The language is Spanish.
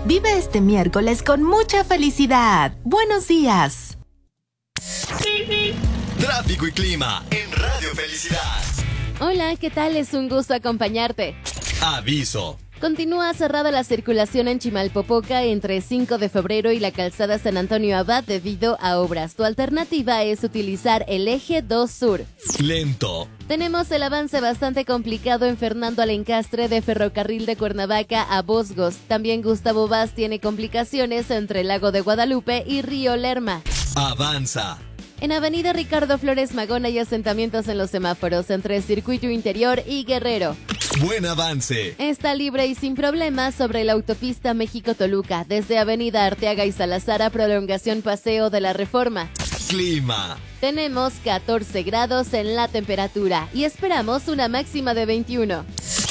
Vive este miércoles con mucha felicidad. Buenos días. Tráfico y clima en Radio Felicidad. Hola, ¿qué tal? Es un gusto acompañarte. Aviso. Continúa cerrada la circulación en Chimalpopoca entre 5 de febrero y la calzada San Antonio Abad debido a obras. Tu alternativa es utilizar el eje 2 Sur. Lento. Tenemos el avance bastante complicado en Fernando Alencastre de Ferrocarril de Cuernavaca a Bosgos. También Gustavo Vaz tiene complicaciones entre Lago de Guadalupe y Río Lerma. Avanza. En Avenida Ricardo Flores Magón hay asentamientos en los semáforos entre Circuito Interior y Guerrero. Buen avance. Está libre y sin problemas sobre la autopista México-Toluca, desde Avenida Arteaga y Salazar a prolongación Paseo de la Reforma. Clima. Tenemos 14 grados en la temperatura y esperamos una máxima de 21.